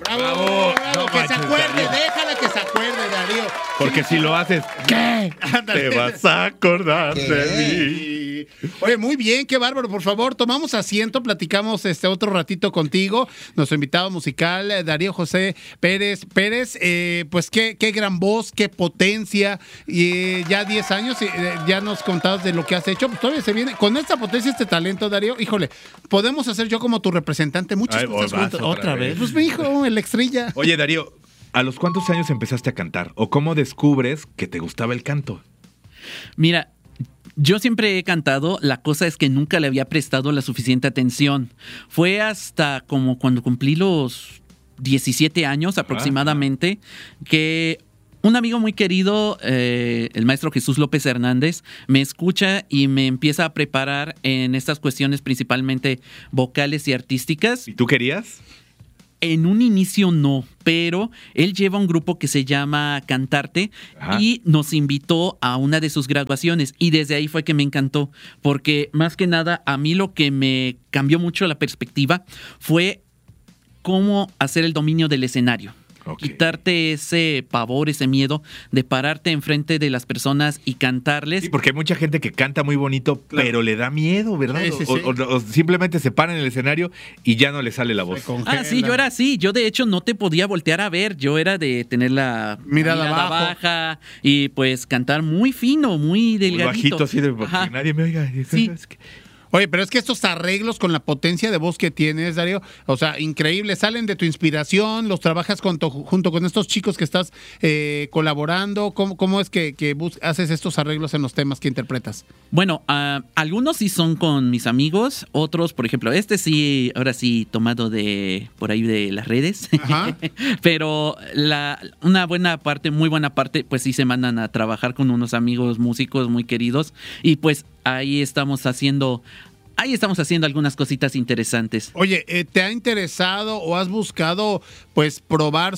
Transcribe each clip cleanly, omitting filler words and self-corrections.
Bravo. No Que se manches, acuerde, Darío. déjala que se acuerde, Darío. Porque si lo haces, ¿qué? Te vas a acordar de mí. Oye, muy bien, qué bárbaro. Por favor, tomamos asiento, platicamos otro ratito contigo. Nuestro invitado musical, Darío José Pérez. Pues qué gran voz, qué potencia. Y ya 10 años, ya nos contabas de lo que has hecho. Pues todavía se viene. Con esta potencia, este talento, Darío, híjole, podemos hacer yo como tu representante muchas Ay, cosas vas juntos. otra vez. Pues mi hijo, el estrella. Oye, Darío, ¿a los cuántos años empezaste a cantar? ¿O cómo descubres que te gustaba el canto? Mira, yo siempre he cantado, la cosa es que nunca le había prestado la suficiente atención. Fue hasta como cuando cumplí los 17 años aproximadamente que un amigo muy querido, el maestro Jesús López Hernández, me escucha y me empieza a preparar en estas cuestiones principalmente vocales y artísticas. ¿Y tú querías? En un inicio no, pero él lleva un grupo que se llama Cantarte. Ajá. Y nos invitó a una de sus graduaciones y desde ahí fue que me encantó, porque más que nada a mí lo que me cambió mucho la perspectiva fue cómo hacer el dominio del escenario. Ok. Quitarte ese pavor, ese miedo de pararte enfrente de las personas y cantarles. Sí, porque hay mucha gente que canta muy bonito, pero le da miedo, ¿verdad? Sí. O simplemente se para en el escenario y ya no le sale la voz. Ah, sí, yo era así. Yo de hecho no te podía voltear a ver. Yo era de tener la Mirada baja y pues cantar muy fino, muy Muy delgadito. bajito, así, para Ajá. que nadie me oiga. Sí. Es que- Oye, pero es que estos arreglos con la potencia de voz que tienes, Darío, o sea, increíble, salen de tu inspiración, los trabajas junto con estos chicos que estás colaborando. ¿Cómo es que haces estos arreglos en los temas que interpretas? Bueno, algunos sí son con mis amigos, otros, por ejemplo, sí, ahora sí tomado de por ahí de las redes. Ajá. Pero una buena parte, muy buena parte, pues sí se mandan a trabajar con unos amigos músicos muy queridos y pues ahí estamos haciendo algunas cositas interesantes. Oye, ¿te ha interesado o has buscado, pues, probar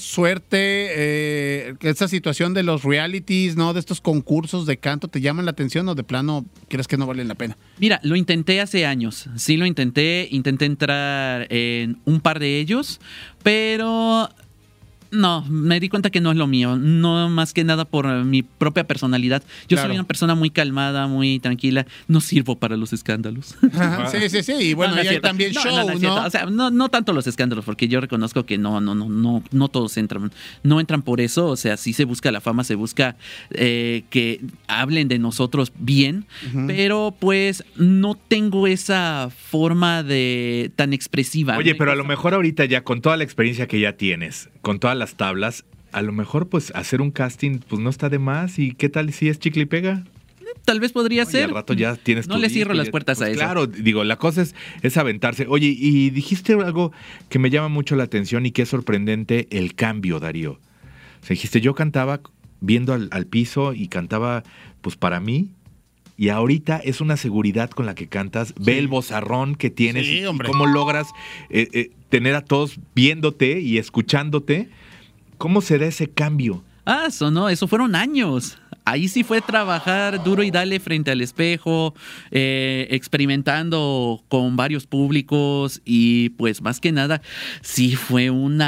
suerte? Esta situación de los realities, ¿no? De estos concursos de canto, ¿te llaman la atención o de plano crees que no valen la pena? Mira, lo intenté hace años, sí lo intenté entrar en un par de ellos, pero no, me di cuenta que no es lo mío, no más que nada por mi propia personalidad. Yo Claro. soy una persona muy calmada, muy tranquila, no sirvo para los escándalos. Ajá, sí, y bueno, No, no y es hay cierto. también No, show, no, ¿no? es cierto. O sea, no tanto los escándalos, porque yo reconozco que no todos entran, no entran por eso. O sea, sí se busca la fama, se busca que hablen de nosotros bien, pero pues no tengo esa forma de tan expresiva. Oye, pero a lo mejor ahorita ya con toda la experiencia que ya tienes, con todas las tablas, a lo mejor pues hacer un casting pues no está de más. ¿Y qué tal si es chicle y pega? Tal vez podría Y ser. al rato ya tienes No tu le disco, cierro las ya- puertas pues a eso. Claro, digo, la cosa es aventarse. Oye, y dijiste algo que me llama mucho la atención y que es sorprendente, el cambio, Darío. O sea, dijiste, yo cantaba viendo al piso y cantaba pues para mí. Y ahorita es una seguridad con la que cantas. Ve el vozarrón que tienes Sí, y hombre. cómo logras tener a todos viéndote y escuchándote. ¿Cómo se da ese cambio? Eso fueron años. Ahí sí fue trabajar duro y dale frente al espejo, experimentando con varios públicos y pues más que nada sí fue un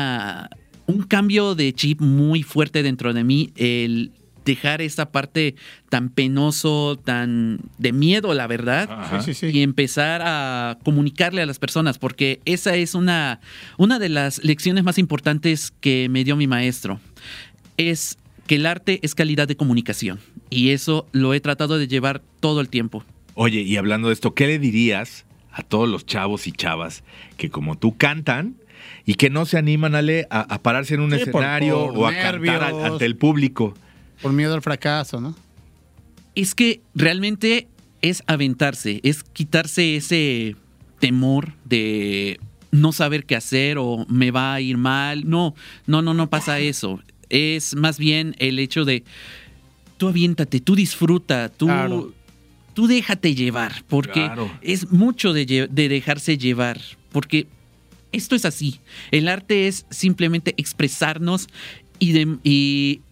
cambio de chip muy fuerte dentro de mí, el dejar esa parte tan penoso, tan de miedo, la verdad. Ajá. Sí. Y empezar a comunicarle a las personas, porque esa es una de las lecciones más importantes que me dio mi maestro. Es que el arte es calidad de comunicación. Y eso lo he tratado de llevar todo el tiempo. Oye, y hablando de esto, ¿qué le dirías a todos los chavos y chavas que como tú cantan y que no se animan a pararse en un Sí, escenario por o a nervios. cantar ante el público? Por miedo al fracaso, ¿no? Es que realmente es aventarse, es quitarse ese temor de no saber qué hacer o me va a ir mal. No pasa eso. Es más bien el hecho de tú aviéntate, tú disfruta, Claro. tú déjate llevar, porque Claro. es mucho de dejarse llevar, porque esto es así. El arte es simplemente expresarnos y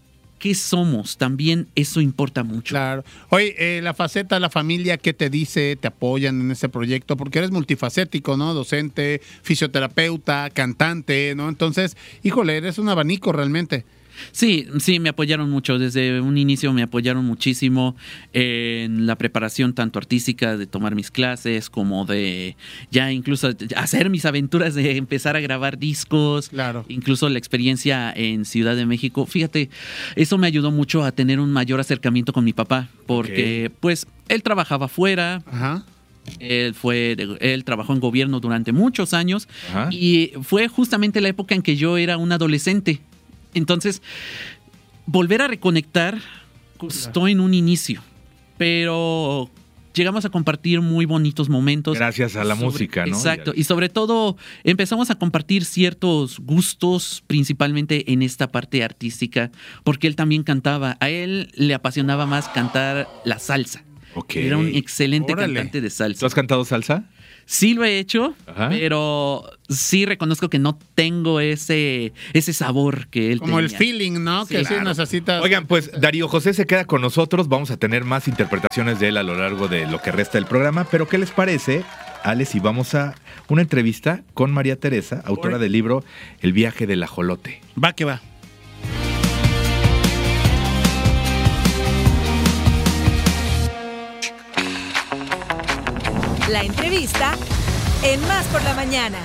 qué somos, también eso importa mucho. Claro. Oye, la faceta, la familia, ¿qué te dice? ¿Te apoyan en ese proyecto? Porque eres multifacético, ¿no? Docente, fisioterapeuta, cantante, ¿no? Entonces, híjole, eres un abanico realmente. Sí, me apoyaron mucho. Desde un inicio me apoyaron muchísimo en la preparación tanto artística de tomar mis clases como de ya incluso hacer mis aventuras de empezar a grabar discos. Claro. Incluso la experiencia en Ciudad de México. Fíjate, eso me ayudó mucho a tener un mayor acercamiento con mi papá porque pues él trabajaba afuera. Ajá. Él trabajó en gobierno durante muchos años. Ajá. Y fue justamente la época en que yo era un adolescente. Entonces, volver a reconectar costó en un inicio, pero llegamos a compartir muy bonitos momentos. Gracias a la música, ¿no? Exacto, y sobre todo empezamos a compartir ciertos gustos, principalmente en esta parte artística, porque él también cantaba. A él le apasionaba más cantar la salsa. Okay. Era un excelente cantante de salsa. ¿Tú has cantado salsa? Sí lo he hecho, ajá, pero sí reconozco que no tengo ese sabor que él como tenía. el feeling, ¿no? Sí, que claro. sí necesitas. Oigan, pues Darío José se queda con nosotros. Vamos a tener más interpretaciones de él a lo largo de lo que resta del programa. Pero ¿qué les parece, Ale, si vamos a una entrevista con María Teresa, autora del libro El viaje del ajolote? Va que va. La entrevista en Más por la Mañana.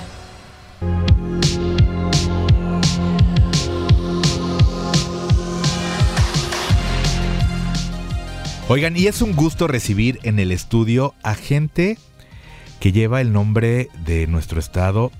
Oigan, y es un gusto recibir en el estudio a gente que lleva el nombre de nuestro estado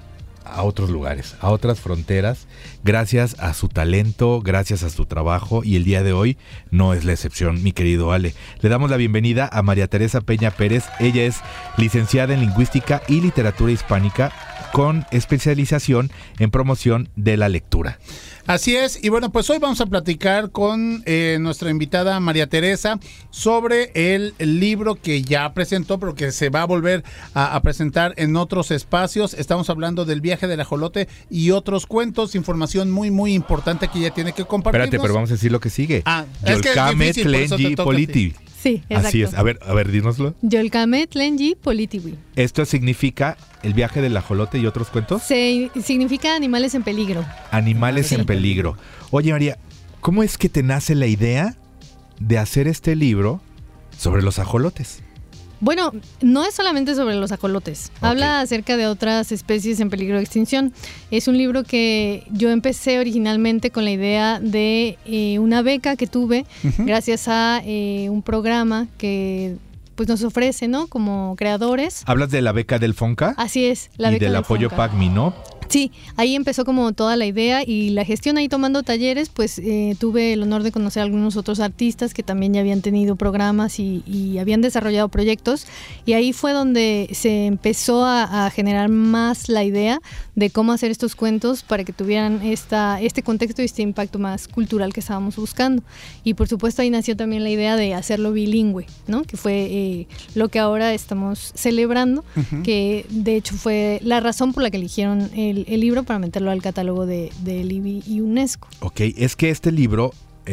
a otros lugares, a otras fronteras, gracias a su talento, gracias a su trabajo, y el día de hoy no es la excepción, mi querido Ale. Le damos la bienvenida a María Teresa Peña Pérez. Ella es licenciada en Lingüística y Literatura Hispánica con especialización en promoción de la lectura. Así es, y bueno, pues hoy vamos a platicar con nuestra invitada María Teresa sobre el libro que ya presentó, pero que se va a volver a presentar en otros espacios. Estamos hablando del viaje del ajolote y otros cuentos, información muy, muy importante que ella tiene que compartir. Espérate, pero vamos a decir lo que sigue. Es que es difícil, por eso te toca a ti. Sí, exacto. Así es. A ver, dínoslo. Yolkame Tlenyi Politiwi. ¿Esto significa el viaje del ajolote y otros cuentos? Significa animales en peligro. Animales en peligro. Oye, María, ¿cómo es que te nace la idea de hacer este libro sobre los ajolotes? Bueno, no es solamente sobre los ajolotes. Okay. Habla acerca de otras especies en peligro de extinción. Es un libro que yo empecé originalmente con la idea de una beca que tuve gracias a un programa que pues nos ofrece, ¿no? Como creadores. ¿Hablas de la beca del FONCA? Así es, la y beca del apoyo FONCA. PACMI, ¿no? Sí, ahí empezó como toda la idea y la gestión ahí tomando talleres, pues tuve el honor de conocer a algunos otros artistas que también ya habían tenido programas y habían desarrollado proyectos, y ahí fue donde se empezó a generar más la idea de cómo hacer estos cuentos para que tuvieran este contexto y este impacto más cultural que estábamos buscando. Y por supuesto ahí nació también la idea de hacerlo bilingüe, ¿no? Que fue lo que ahora estamos celebrando, que de hecho fue la razón por la que eligieron el libro para meterlo al catálogo de IBI y UNESCO. Ok, es que este libro,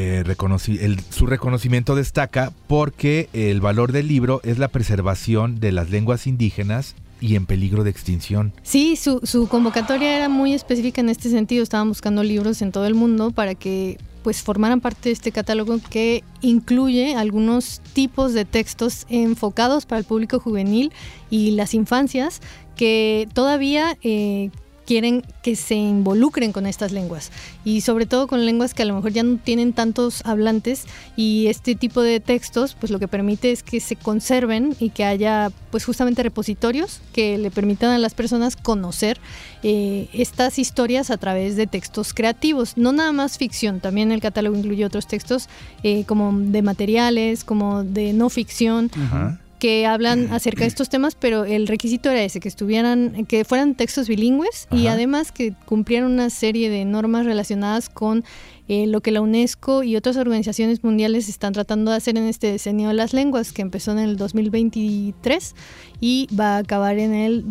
su reconocimiento destaca porque el valor del libro es la preservación de las lenguas indígenas y en peligro de extinción. Sí, su convocatoria era muy específica en este sentido. Estaban buscando libros en todo el mundo para que pues formaran parte de este catálogo que incluye algunos tipos de textos enfocados para el público juvenil y las infancias que todavía quieren que se involucren con estas lenguas, y sobre todo con lenguas que a lo mejor ya no tienen tantos hablantes, y este tipo de textos pues lo que permite es que se conserven y que haya pues justamente repositorios que le permitan a las personas conocer estas historias a través de textos creativos, no nada más ficción. También el catálogo incluye otros textos como de materiales, como de no ficción, que hablan acerca de estos temas, pero el requisito era ese, que fueran textos bilingües y además que cumplieran una serie de normas relacionadas con lo que la UNESCO y otras organizaciones mundiales están tratando de hacer en este decenio de las lenguas, que empezó en el 2023 y va a acabar en el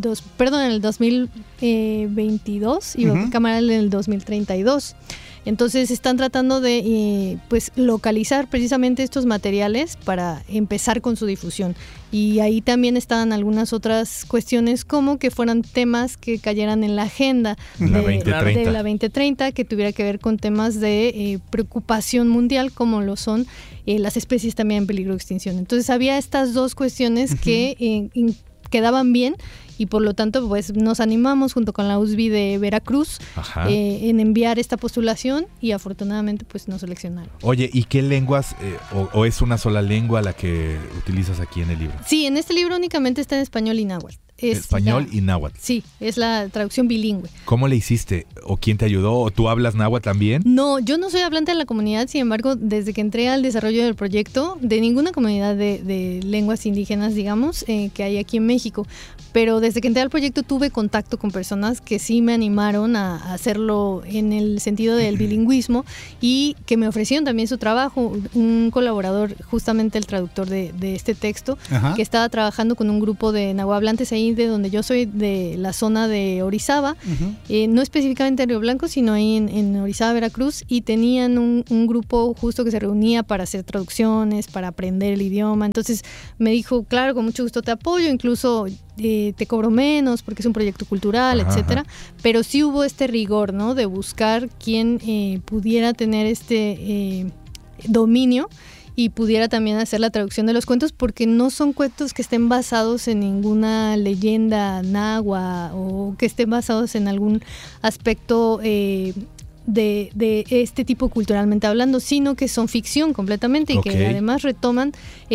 2022 y va a acabar en el 2032. Entonces están tratando de pues localizar precisamente estos materiales para empezar con su difusión. Y ahí también estaban algunas otras cuestiones, como que fueran temas que cayeran en la agenda de la 2030, que tuviera que ver con temas de preocupación mundial, como lo son las especies también en peligro de extinción. Entonces había estas dos cuestiones que quedaban bien, y por lo tanto pues nos animamos junto con la USB de Veracruz en enviar esta postulación, y afortunadamente pues nos seleccionaron. Oye, ¿y qué lenguas o es una sola lengua la que utilizas aquí en el libro? Sí, en este libro únicamente está en español y náhuatl. Español y náhuatl. Sí, es la traducción bilingüe. ¿Cómo le hiciste? ¿O quién te ayudó? ¿O tú hablas náhuatl también? No, yo no soy hablante de la comunidad. Sin embargo, desde que entré al desarrollo del proyecto, de ninguna comunidad de lenguas indígenas, digamos, que hay aquí en México, pero desde que entré al proyecto tuve contacto con personas que sí me animaron a hacerlo en el sentido del bilingüismo, y que me ofrecieron también su trabajo. Un colaborador, justamente el traductor de este texto, que estaba trabajando con un grupo de nahuatlantes ahí de donde yo soy, de la zona de Orizaba, no específicamente en Río Blanco, sino ahí en Orizaba, Veracruz, y tenían un grupo justo que se reunía para hacer traducciones, para aprender el idioma. Entonces me dijo, claro, con mucho gusto te apoyo, incluso te cobro menos porque es un proyecto cultural, etcétera. Pero sí hubo este rigor, ¿no?, de buscar quién pudiera tener este dominio y pudiera también hacer la traducción de los cuentos, porque no son cuentos que estén basados en ninguna leyenda náhuatl o que estén basados en algún aspecto de este tipo culturalmente hablando, sino que son ficción completamente, y que además retoman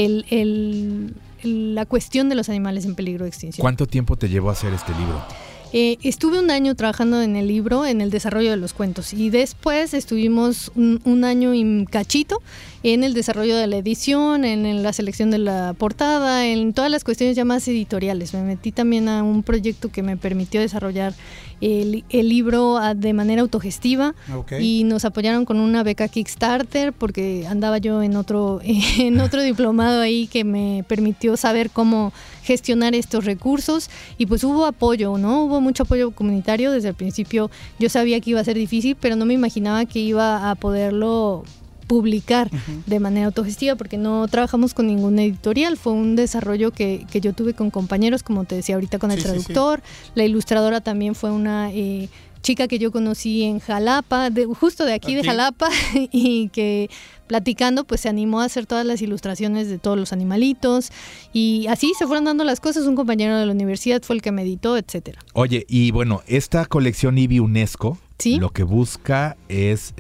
la cuestión de los animales en peligro de extinción. ¿Cuánto tiempo te llevó a hacer este libro? Estuve un año trabajando en el libro, en el desarrollo de los cuentos, y después estuvimos un año y cachito en el desarrollo de la edición, en la selección de la portada, en todas las cuestiones ya más editoriales. Me metí también a un proyecto que me permitió desarrollar el libro de manera autogestiva, y nos apoyaron con una beca Kickstarter, porque andaba yo en otro diplomado ahí que me permitió saber cómo gestionar estos recursos, y pues hubo apoyo, ¿no? Hubo mucho apoyo comunitario desde el principio. Yo sabía que iba a ser difícil, pero no me imaginaba que iba a poderlo publicar de manera autogestiva, porque no trabajamos con ninguna editorial. Fue un desarrollo que yo tuve con compañeros, como te decía ahorita, con el traductor. La ilustradora también fue una chica que yo conocí en Jalapa, justo de aquí de Jalapa, y que platicando pues se animó a hacer todas las ilustraciones de todos los animalitos, y así se fueron dando las cosas. Un compañero de la universidad fue el que me editó, etcétera. Oye, y bueno, esta colección IBI UNESCO lo que busca es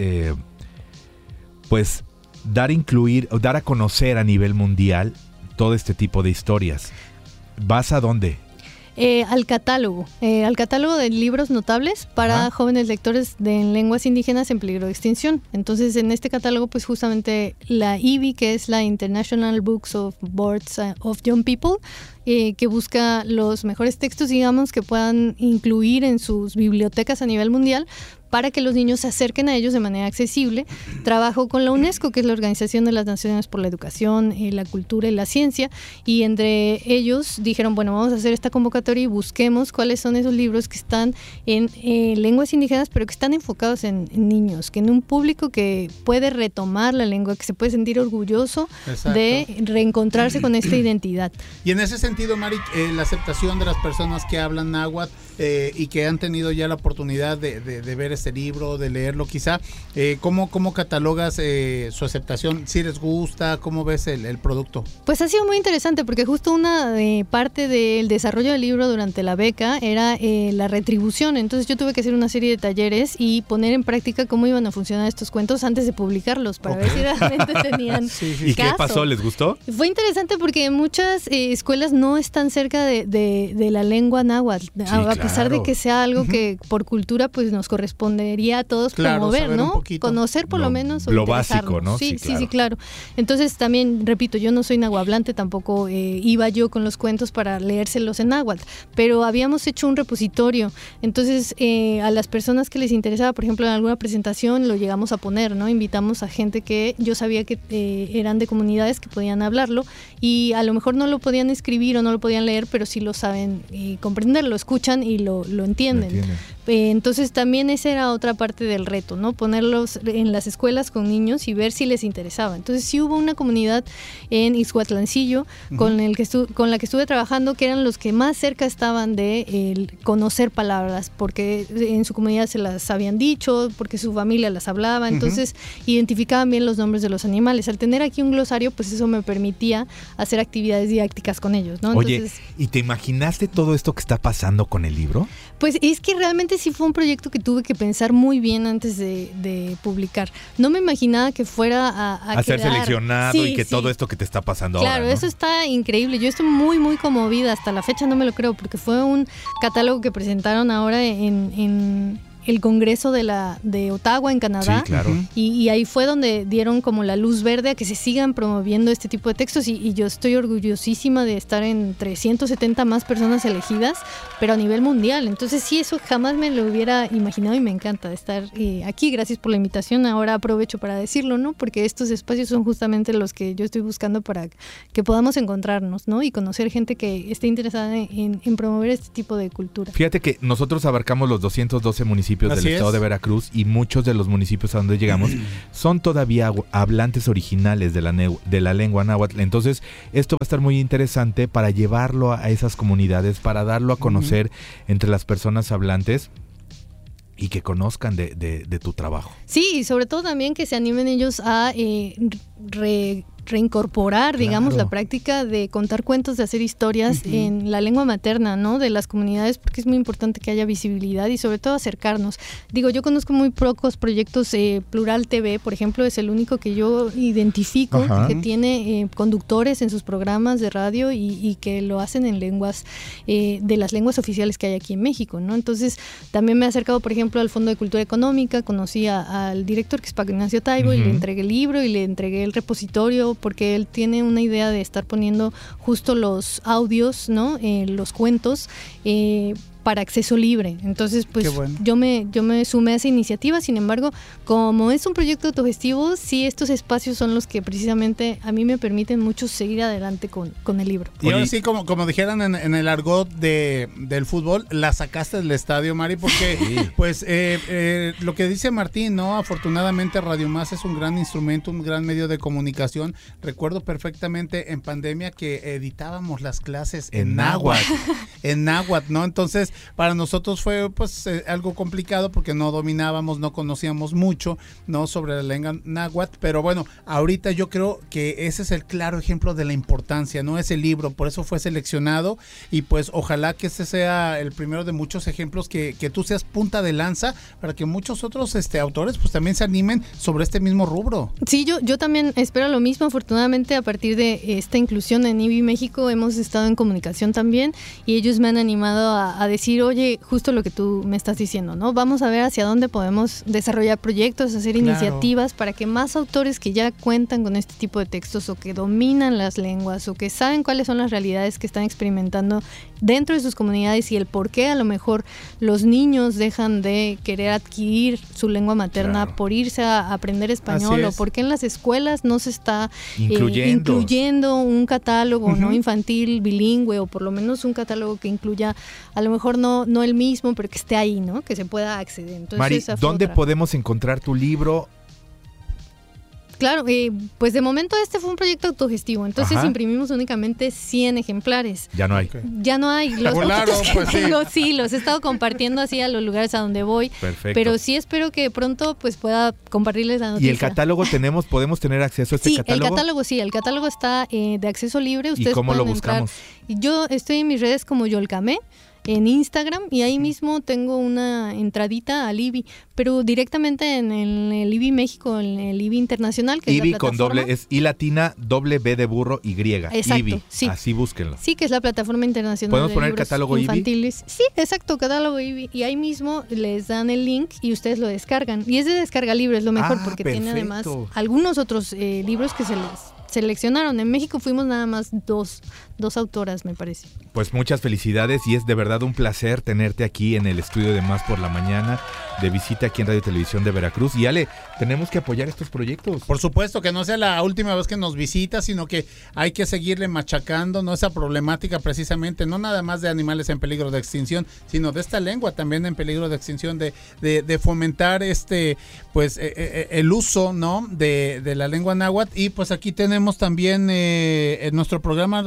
pues dar a conocer a nivel mundial todo este tipo de historias. ¿Vas a dónde? Al catálogo de libros notables para jóvenes lectores de lenguas indígenas en peligro de extinción. Entonces, en este catálogo, pues justamente la IBI, que es la International Books of Boards of Young People, que busca los mejores textos, digamos, que puedan incluir en sus bibliotecas a nivel mundial, para que los niños se acerquen a ellos de manera accesible. Trabajo con la UNESCO, que es la Organización de las Naciones por la Educación, la Cultura y la Ciencia, y entre ellos dijeron, bueno, vamos a hacer esta convocatoria y busquemos cuáles son esos libros que están en lenguas indígenas, pero que están enfocados en niños, que en un público que puede retomar la lengua, que se puede sentir orgulloso de reencontrarse con esta identidad. Y en ese sentido, Mari, la aceptación de las personas que hablan náhuatl y que han tenido ya la oportunidad de ver este libro, de leerlo quizá, ¿cómo catalogas su aceptación? ¿Si les gusta? ¿Cómo ves el producto? Pues ha sido muy interesante, porque justo una parte del desarrollo del libro durante la beca era la retribución. Entonces yo tuve que hacer una serie de talleres y poner en práctica cómo iban a funcionar estos cuentos antes de publicarlos, para ver si realmente tenían ¿Y qué pasó? ¿Les gustó? Fue interesante porque muchas escuelas no están cerca de la lengua náhuatl, a pesar de que sea algo que por cultura pues nos correspondería a todos promover, ¿no? Conocer por lo menos. Lo básico, ¿no? Sí, claro. Entonces también, repito, yo no soy nahuablante, tampoco iba yo con los cuentos para leérselos en náhuatl, pero habíamos hecho un repositorio. Entonces a las personas que les interesaba, por ejemplo, en alguna presentación lo llegamos a poner, ¿no? Invitamos a gente que yo sabía que eran de comunidades que podían hablarlo y a lo mejor no lo podían escribir o no lo podían leer, pero sí lo saben comprender, lo escuchan y lo entienden. Entonces también esa era otra parte del reto, ¿no? Ponerlos en las escuelas con niños y ver si les interesaba. Entonces sí hubo una comunidad en Ixhuatlancillo con la que estuve trabajando, que eran los que más cerca estaban de conocer palabras, porque en su comunidad se las habían dicho, porque su familia las hablaba, entonces identificaban bien los nombres de los animales. Al tener aquí un glosario, pues eso me permitía hacer actividades didácticas con ellos, ¿no? Oye, entonces, ¿y te imaginaste todo esto que está pasando con el libro? Pues es que realmente sí fue un proyecto que tuve que pensar muy bien antes de publicar. No me imaginaba que fuera a ser quedar seleccionado y que todo esto que te está pasando ahora, Claro, ¿no? eso está increíble. Yo estoy muy, muy conmovida. Hasta la fecha no me lo creo, porque fue un catálogo que presentaron ahora en el Congreso de Ottawa, en Canadá. Sí, claro. Y ahí fue donde dieron como la luz verde a que se sigan promoviendo este tipo de textos y yo estoy orgullosísima de estar entre 170 más personas elegidas, pero a nivel mundial. Entonces sí, eso jamás me lo hubiera imaginado y me encanta estar aquí. Gracias por la invitación. Ahora aprovecho para decirlo, ¿no? Porque estos espacios son justamente los que yo estoy buscando para que podamos encontrarnos, ¿no? Y conocer gente que esté interesada en promover este tipo de cultura. Fíjate que nosotros abarcamos los 212 municipios del estado de Veracruz y muchos de los municipios a donde llegamos son todavía hablantes originales de la lengua náhuatl. Entonces, esto va a estar muy interesante para llevarlo a esas comunidades, para darlo a conocer entre las personas hablantes y que conozcan de tu trabajo. Sí, y sobre todo también que se animen ellos a reincorporar, digamos, la práctica de contar cuentos, de hacer historias en la lengua materna, ¿no? De las comunidades, porque es muy importante que haya visibilidad y sobre todo acercarnos. Digo, yo conozco muy pocos proyectos, Plural TV, por ejemplo, es el único que yo identifico que tiene conductores en sus programas de radio y que lo hacen en lenguas, de las lenguas oficiales que hay aquí en México, ¿no? Entonces, también me he acercado, por ejemplo, al Fondo de Cultura Económica, conocí al director, que es Paco Ignacio Taibo, y le entregué el libro y le entregué el repositorio, porque él tiene una idea de estar poniendo justo los audios, ¿no? Los cuentos para acceso libre. Entonces, pues yo me sumé a esa iniciativa. Sin embargo, como es un proyecto autogestivo, sí, estos espacios son los que precisamente a mí me permiten mucho seguir adelante con el libro. Y ahora sí, como dijeran en el argot del fútbol, la sacaste del estadio, Mari, porque pues lo que dice Martín, ¿no? Afortunadamente Radio Más es un gran instrumento, un gran medio de comunicación. Recuerdo perfectamente en pandemia que editábamos las clases en náhuatl. En náhuatl, ¿no? Entonces, para nosotros fue pues algo complicado porque no dominábamos, no conocíamos mucho, ¿no? Sobre la lengua náhuatl, pero bueno, ahorita yo creo que ese es el claro ejemplo de la importancia, ¿no? Ese libro, por eso fue seleccionado y pues ojalá que ese sea el primero de muchos ejemplos, que tú seas punta de lanza para que muchos otros autores pues también se animen sobre este mismo rubro. Sí, yo también espero lo mismo. Afortunadamente, a partir de esta inclusión en IBI México hemos estado en comunicación también y ellos me han animado a decir, oye, justo lo que tú me estás diciendo, ¿no? Vamos a ver hacia dónde podemos desarrollar proyectos, hacer iniciativas para que más autores que ya cuentan con este tipo de textos o que dominan las lenguas o que saben cuáles son las realidades que están experimentando dentro de sus comunidades y el por qué a lo mejor los niños dejan de querer adquirir su lengua materna por irse a aprender español, o por qué en las escuelas no se está incluyendo un catálogo no infantil bilingüe, o por lo menos un catálogo que incluya a lo mejor no el mismo, pero que esté ahí, ¿no? Que se pueda acceder. Entonces, Mari, ¿dónde podemos encontrar tu libro? Claro, pues de momento este fue un proyecto autogestivo, entonces imprimimos únicamente 100 ejemplares. Ya no hay. Ya no hay. Los claro, pues sí, los he estado compartiendo así a los lugares a donde voy. Perfecto. Pero sí espero que pronto pues pueda compartirles la noticia. ¿Y el catálogo podemos tener acceso a este catálogo? El catálogo está de acceso libre. Ustedes ¿Y cómo lo pueden buscamos? Yo estoy en mis redes como Yolcamé. en Instagram, y ahí mismo tengo una entradita al IBI, pero directamente en el IBI México, en el IBI Internacional, que IBI es la con plataforma. doble, es I latina, doble B de burro, Y. Exacto, IBI, sí. así búsquenlo. Sí, que es la plataforma internacional ¿Podemos de poner libros catálogo IBI? infantiles. Sí, exacto, catálogo IBI. Y ahí mismo les dan el link y ustedes lo descargan. Y es de descarga libre, es lo mejor, porque tiene además algunos otros libros que se les seleccionaron. En México fuimos nada más dos autoras, me parece. Pues muchas felicidades y es de verdad un placer tenerte aquí en el estudio de Más por la Mañana, de visita aquí en Radio Televisión de Veracruz. Y Ale, tenemos que apoyar estos proyectos. Por supuesto, que no sea la última vez que nos visita, sino que hay que seguirle machacando, ¿no? Esa problemática precisamente, no nada más de animales en peligro de extinción, sino de esta lengua también en peligro de extinción, de fomentar el uso, ¿no? de la lengua náhuatl. Y pues aquí tenemos también en nuestro programa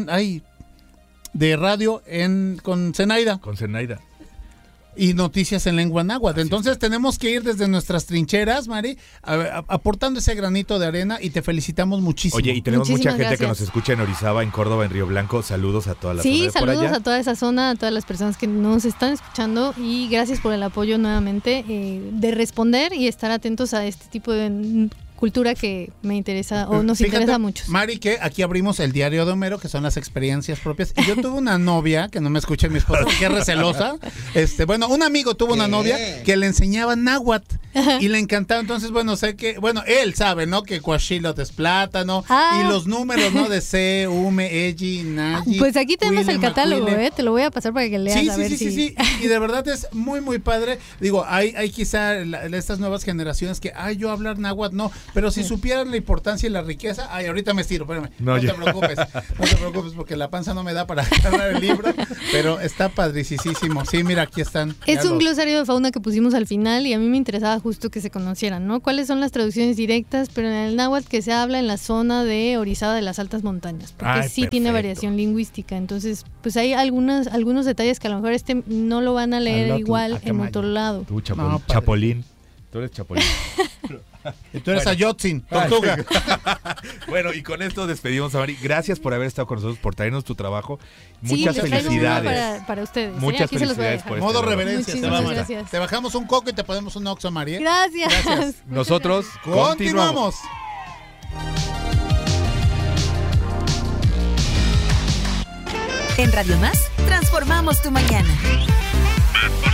de radio con Zenaida. Con Zenaida. Y noticias en lengua náhuatl. Entonces tenemos que ir desde nuestras trincheras, Mari, aportando ese granito de arena, y te felicitamos muchísimo. Oye, y tenemos Muchísimas mucha gente que gracias. nos escucha en Orizaba, en Córdoba, en Río Blanco. Saludos a toda la zona Sí, de por saludos allá. a toda esa zona, a todas las personas que nos están escuchando, y gracias por el apoyo nuevamente de responder y estar atentos a este tipo de cultura que me interesa o nos interesa mucho. Mari, que aquí abrimos el diario de Homero, que son las experiencias propias. Y yo tuve una novia, que no me escuche mi esposa, que es recelosa. Un amigo tuvo una novia que le enseñaba náhuatl y le encantaba. Entonces, él sabe, ¿no? Que Coachilot es plátano y los números, ¿no? De C, Ume, Eji, Nayi. Pues aquí tenemos Huile, el catálogo, Macuile. te lo voy a pasar para que leas Sí. Y de verdad es muy, muy padre. Digo, hay quizá estas nuevas generaciones que, yo hablar náhuatl, no. Pero si supieran la importancia y la riqueza, ahorita me estiro, espérame. No te preocupes, porque la panza no me da para agarrar el libro, pero está padricísimo. Sí, mira, aquí están. Es un glosario de fauna que pusimos al final, y a mí me interesaba justo que se conocieran, ¿no? ¿Cuáles son las traducciones directas, pero en el náhuatl que se habla en la zona de Orizaba de las altas montañas? Porque sí tiene variación lingüística. Entonces, pues hay algunos detalles que a lo mejor no lo van a leer igual en otro lado. Tú, Chapolín. Tú eres Chapolín. Y tú eres Ayotzin, tortuga. Bueno, y con esto despedimos a Mari. Gracias por haber estado con nosotros, por traernos tu trabajo. Sí, Muchas les traigo uno felicidades. para ustedes. Muchas Aquí se los voy a felicidades dejar. por Modo este reverencia. Muchísimas gracias. Te bajamos un coco y te ponemos un oxo, Mari. Gracias. Nosotros continuamos. En Radio Más, transformamos tu mañana.